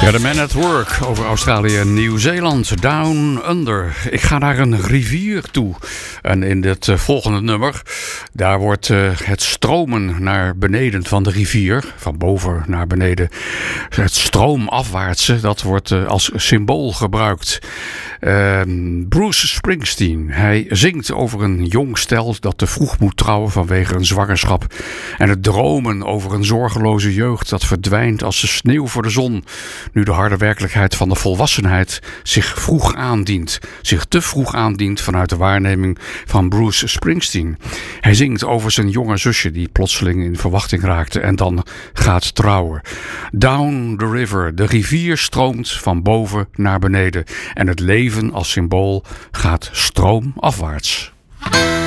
Ja, de Man at Work over Australië en Nieuw-Zeeland. Down Under. Ik ga naar een rivier toe. En in dit volgende nummer, daar wordt het stromen naar beneden van de rivier, van boven naar beneden, het stroomafwaartse, dat wordt als symbool gebruikt. Bruce Springsteen, hij zingt over een jong stel dat te vroeg moet trouwen vanwege een zwangerschap. En het dromen over een zorgeloze jeugd dat verdwijnt als de sneeuw voor de zon. Nu de harde werkelijkheid van de volwassenheid zich te vroeg aandient vanuit de waarneming van Bruce Springsteen. Hij zingt over zijn jonge zusje die plotseling in verwachting raakte en dan gaat trouwen. Down the river, de rivier stroomt van boven naar beneden en het leven als symbool gaat stroomafwaarts.